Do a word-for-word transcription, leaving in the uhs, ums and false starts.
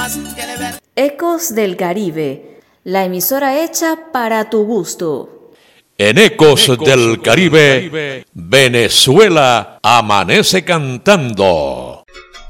más que deber. Ecos del Caribe, la emisora hecha para tu gusto. En Ecos del Caribe, Venezuela amanece cantando.